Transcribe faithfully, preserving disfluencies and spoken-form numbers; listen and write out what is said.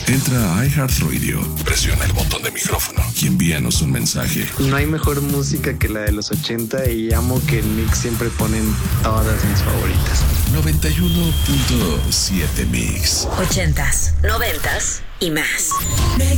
Entra a iHeartRadio, presiona el botón de micrófono y envíanos un mensaje. No hay mejor música que la de los ochenta y amo que en Mix siempre ponen todas mis favoritas. noventa y uno punto siete Mix. Ochentas, noventas y más.